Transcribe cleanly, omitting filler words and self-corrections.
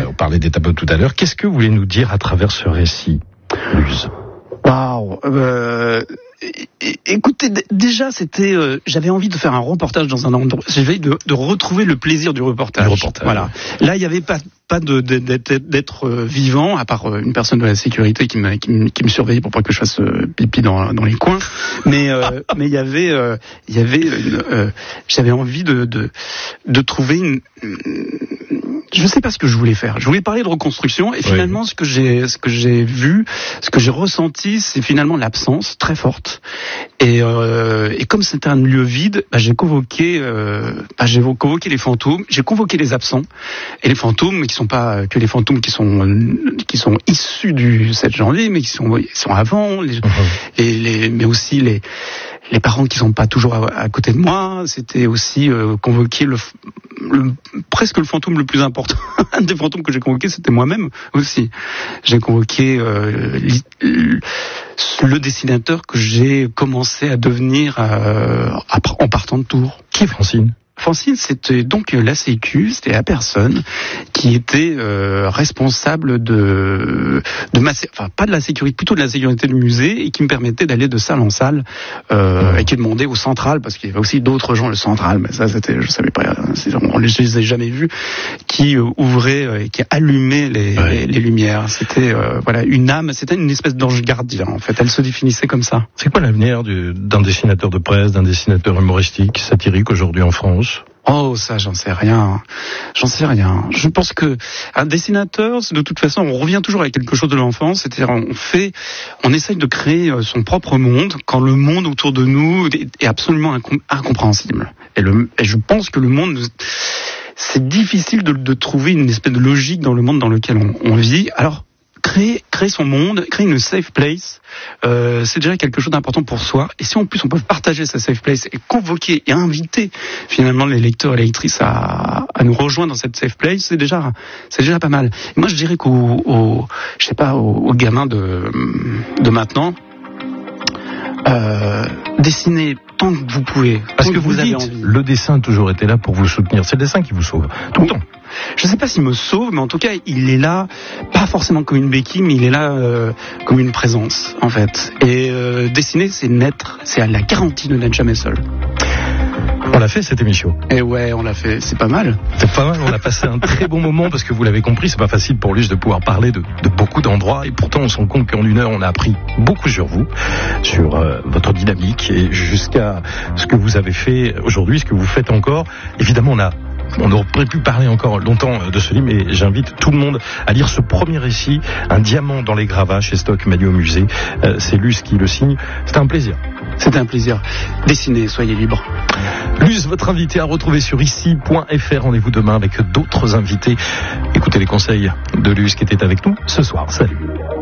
On parlait des tableaux tout à l'heure. Qu'est-ce que vous voulez nous dire à travers ce récit, Luz? Waouh. Écoutez, déjà c'était, j'avais envie de faire un reportage dans un endroit. J'avais envie de retrouver le plaisir du reportage. Voilà. Là, il y avait pas d'être vivant, à part une personne de la sécurité qui me surveillait pour pas que je fasse pipi dans les coins. Mais il y avait j'avais envie de trouver une. Je sais pas ce que je voulais faire. Je voulais parler de reconstruction et finalement ce que j'ai vu, ce que j'ai ressenti, c'est finalement l'absence très forte. Et comme c'était un lieu vide, j'ai convoqué les fantômes, j'ai convoqué les absents et les fantômes qui sont pas que les fantômes qui sont issus du 7 janvier, mais qui sont avant, mais aussi les parents qui sont pas toujours à côté de moi. C'était aussi convoquer presque le fantôme le plus important. Un des fantômes que j'ai convoqué, c'était moi-même aussi. J'ai convoqué le dessinateur que j'ai commencé à devenir en partant de Tours. Qui est Francine ? Francine, c'était donc la Sécu, c'était la personne qui était responsable pas de la sécurité, plutôt de la sécurité du musée, et qui me permettait d'aller de salle en salle, et qui demandait au central, parce qu'il y avait aussi d'autres gens, le central, mais ça c'était, je savais pas, je les ai jamais vus, qui ouvrait et qui allumait les lumières. C'était une âme, c'était une espèce d'ange gardien en fait. Elle se définissait comme ça. C'est quoi l'avenir d'un dessinateur de presse, d'un dessinateur humoristique, satirique aujourd'hui en France? Oh, ça, j'en sais rien. Je pense que un dessinateur, de toute façon, on revient toujours avec quelque chose de l'enfance, c'est-à-dire on essaye de créer son propre monde quand le monde autour de nous est absolument incompréhensible. Et je pense que le monde, c'est difficile de trouver une espèce de logique dans le monde dans lequel on vit. Alors, créer son monde, créer une safe place, c'est déjà quelque chose d'important pour soi. Et si en plus on peut partager sa safe place et convoquer et inviter finalement les lecteurs et les lectrices à nous rejoindre dans cette safe place, c'est déjà pas mal. Et moi je dirais qu'aux gamins de maintenant, dessinez tant que vous pouvez. Parce que vous avez envie. Le dessin a toujours été là pour vous soutenir. C'est le dessin qui vous sauve tout le temps. Je sais pas s'il me sauve, mais en tout cas, il est là, pas forcément comme une béquille, mais il est là comme une présence, en fait. Et dessiner, c'est naître, c'est la garantie de n'être jamais seul. On l'a fait cette émission. Et ouais, on l'a fait, c'est pas mal. C'est pas mal, on a passé un très bon moment parce que vous l'avez compris, c'est pas facile pour Luz de pouvoir parler de beaucoup d'endroits et pourtant on se rend compte qu'en 1 heure on a appris beaucoup sur vous, sur votre dynamique et jusqu'à ce que vous avez fait aujourd'hui, ce que vous faites encore. Évidemment on aurait pu parler encore longtemps de ce livre, mais j'invite tout le monde à lire ce premier récit, Un diamant dans les gravats chez Stock Manu au musée. C'est Luz qui le signe. C'était un plaisir. C'était un plaisir. Dessinez, soyez libres. Luz, votre invité à retrouver sur ici.fr. Rendez-vous demain avec d'autres invités. Écoutez les conseils de Luz qui était avec nous ce soir. Salut.